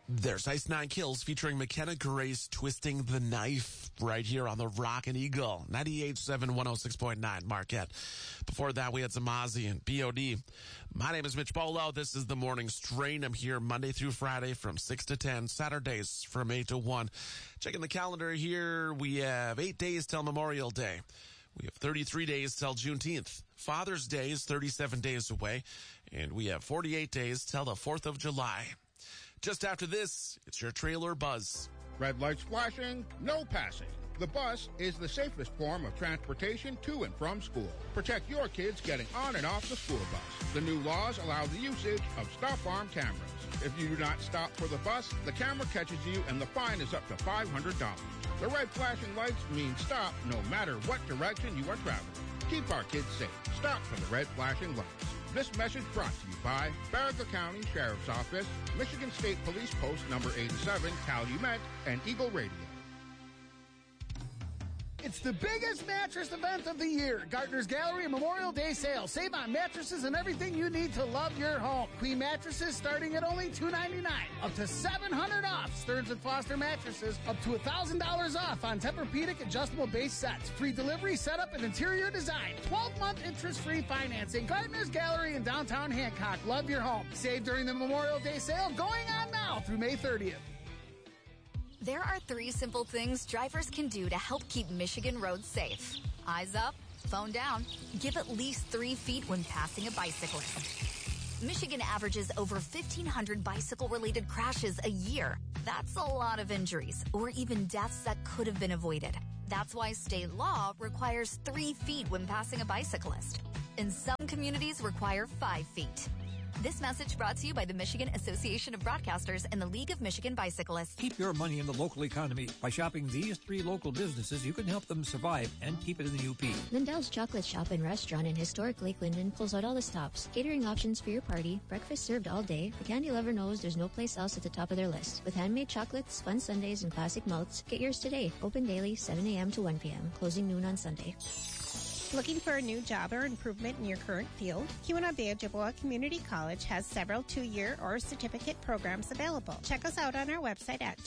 There's Ice Nine Kills featuring McKenna Grace twisting the knife right here on the Rockin' Eagle. 98.7, 106.9 Marquette. Before that, we had some Ozzy and B.O.D. My name is Mitch Bolo. This is the Morning Strain. I'm here Monday through Friday from 6 to 10, Saturdays from 8 to 1. Checking the calendar here, we have 8 days till Memorial Day. We have 33 days till Juneteenth. Father's Day is 37 days away, and we have 48 days till the 4th of July. Just after this, it's your Trailer Buzz. Red lights flashing, no passing. The bus is the safest form of transportation to and from school. Protect your kids getting on and off the school bus. The new laws allow the usage of stop-arm cameras. If you do not stop for the bus, the camera catches you and the fine is up to $500. The red flashing lights mean stop no matter what direction you are traveling. Keep our kids safe. Stop for the red flashing lights. This message brought to you by Barraga County Sheriff's Office, Michigan State Police Post number 87, Calumet, and Eagle Radio. It's the biggest mattress event of the year. Gardner's Gallery Memorial Day Sale. Save on mattresses and everything you need to love your home. Queen mattresses starting at only $299. Up to $700 off. Stearns & Foster mattresses up to $1,000 off on Tempur-Pedic adjustable base sets. Free delivery, setup, and interior design. 12-month interest-free financing. Gardner's Gallery in downtown Hancock. Love your home. Save during the Memorial Day Sale going on now through May 30th. There are 3 simple things drivers can do to help keep Michigan roads safe. Eyes up, phone down, give at least 3 feet when passing a bicyclist. Michigan averages over 1,500 bicycle-related crashes a year. That's a lot of injuries, or even deaths that could have been avoided. That's why state law requires 3 feet when passing a bicyclist. And some communities require 5 feet. This message brought to you by the Michigan Association of Broadcasters and the League of Michigan Bicyclists. Keep your money in the local economy. By shopping these 3 local businesses, you can help them survive and keep it in the UP. Lindell's Chocolate Shop and Restaurant in historic Lake Linden pulls out all the stops. Catering options for your party, breakfast served all day. The candy lover knows there's no place else at the top of their list. With handmade chocolates, fun sundaes, and classic melts, get yours today. Open daily, 7 a.m. to 1 p.m., closing noon on Sunday. Looking for a new job or improvement in your current field? Keweenaw Community College has several 2-year or certificate programs available. Check us out on our website at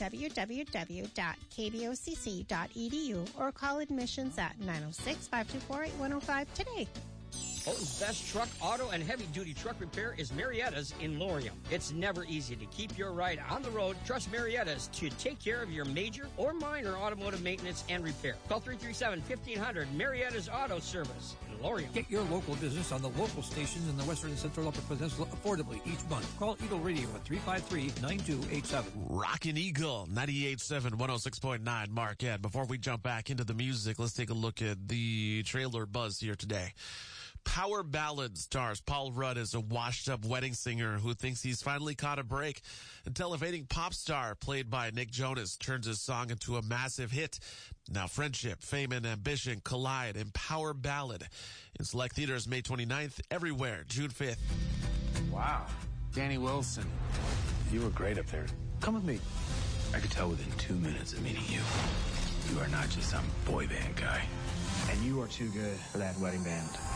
www.kbocc.edu or call admissions at 906-524-8105 today. Fulton's best truck, auto, and heavy-duty truck repair is Marietta's in Laurium. It's never easy to keep your ride on the road. Trust Marietta's to take care of your major or minor automotive maintenance and repair. Call 337-1500 Marietta's Auto Service in Laurium. Get your local business on the local stations in the Western and Central Upper Peninsula affordably each month. Call Eagle Radio at 353-9287. Rockin' Eagle, 98.7, 106.9 Marquette. Before we jump back into the music, let's take a look at the trailer buzz here today. Power Ballad stars Paul Rudd as a washed-up wedding singer who thinks he's finally caught a break until a fading pop star played by Nick Jonas turns his song into a massive hit. Now friendship, fame, and ambition collide in Power Ballad in select theaters May 29th, everywhere June 5th. Wow. Danny Wilson, you were great up there. Come with me. I could tell within 2 minutes of meeting you, you are not just some boy band guy. And you are too good for that wedding band.